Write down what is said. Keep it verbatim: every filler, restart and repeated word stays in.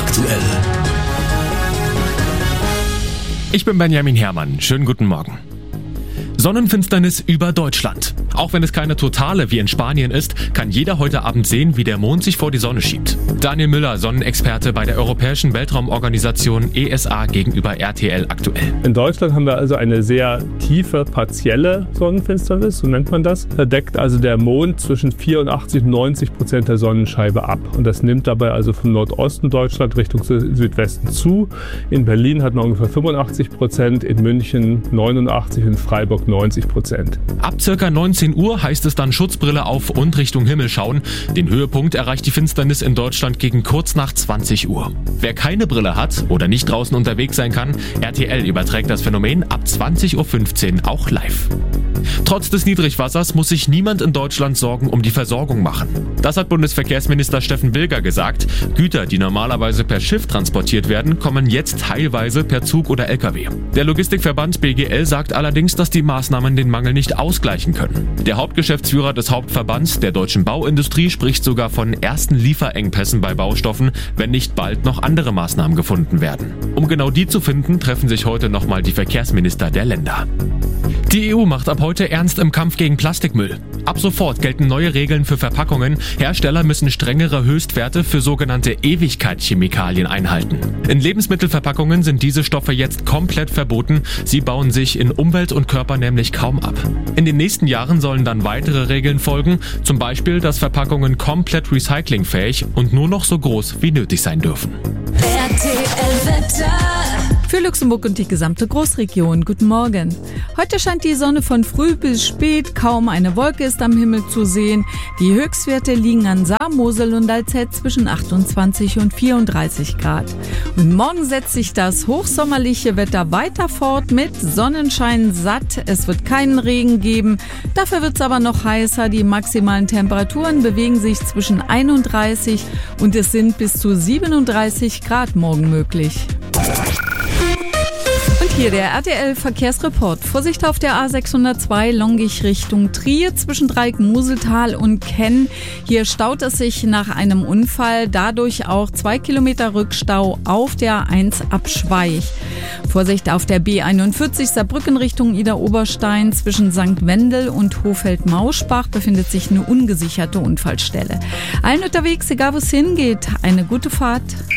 aktuell. Ich bin Benjamin Herrmann. Schönen guten Morgen. Sonnenfinsternis über Deutschland. Auch wenn es keine totale wie in Spanien ist, kann jeder heute Abend sehen, wie der Mond sich vor die Sonne schiebt. Daniel Müller, Sonnenexperte bei der Europäischen Weltraumorganisation E S A gegenüber R T L aktuell. In Deutschland haben wir also eine sehr tiefe, partielle Sonnenfinsternis, so nennt man das. Da deckt also der Mond zwischen vierundachtzig und neunzig Prozent der Sonnenscheibe ab. Und das nimmt dabei also vom Nordosten Deutschland Richtung Südwesten zu. In Berlin hat man ungefähr fünfundachtzig Prozent, in München neunundachtzig und in Freiburg neunzig Prozent. Ab circa neunzehn Uhr heißt es dann Schutzbrille auf und Richtung Himmel schauen. Den Höhepunkt erreicht die Finsternis in Deutschland gegen kurz nach zwanzig Uhr. Wer keine Brille hat oder nicht draußen unterwegs sein kann, R T L überträgt das Phänomen ab zwanzig Uhr fünfzehn auch live. Trotz des Niedrigwassers muss sich niemand in Deutschland Sorgen um die Versorgung machen. Das hat Bundesverkehrsminister Steffen Wilger gesagt. Güter, die normalerweise per Schiff transportiert werden, kommen jetzt teilweise per Zug oder L K W. Der Logistikverband B G L sagt allerdings, dass die Maßnahmen den Mangel nicht ausgleichen können. Der Hauptgeschäftsführer des Hauptverbands der deutschen Bauindustrie spricht sogar von ersten Lieferengpässen bei Baustoffen, wenn nicht bald noch andere Maßnahmen gefunden werden. Um genau die zu finden, treffen sich heute nochmal die Verkehrsminister der Länder. Die E U macht ab heute ernst im Kampf gegen Plastikmüll. Ab sofort gelten neue Regeln für Verpackungen. Hersteller müssen strengere Höchstwerte für sogenannte Ewigkeitschemikalien einhalten. In Lebensmittelverpackungen sind diese Stoffe jetzt komplett verboten. Sie bauen sich in Umwelt und Körper nämlich kaum ab. In den nächsten Jahren sollen dann weitere Regeln folgen. Zum Beispiel, dass Verpackungen komplett recyclingfähig und nur noch so groß wie nötig sein dürfen. R T L-Wetter. Für Luxemburg und die gesamte Großregion. Guten Morgen. Heute scheint die Sonne von früh bis spät. Kaum eine Wolke ist am Himmel zu sehen. Die Höchstwerte liegen an Saar, Mosel und Alzette zwischen achtundzwanzig und vierunddreißig Grad. Und morgen setzt sich das hochsommerliche Wetter weiter fort mit Sonnenschein satt. Es wird keinen Regen geben. Dafür wird es aber noch heißer. Die maximalen Temperaturen bewegen sich zwischen einunddreißig und es sind bis zu siebenunddreißig Grad morgen möglich. Hier der R T L-Verkehrsreport. Vorsicht auf der A sechshundertzwei Longich Richtung Trier zwischen Dreieck-Museltal und Kenn. Hier staut es sich nach einem Unfall. Dadurch auch zwei Kilometer Rückstau auf der A eins ab Schweich. Vorsicht auf der B einundvierzig Saarbrücken Richtung Idar-Oberstein. Zwischen Sankt Wendel und Hofeld-Mauschbach befindet sich eine ungesicherte Unfallstelle. Allen unterwegs, egal wo es hingeht, eine gute Fahrt.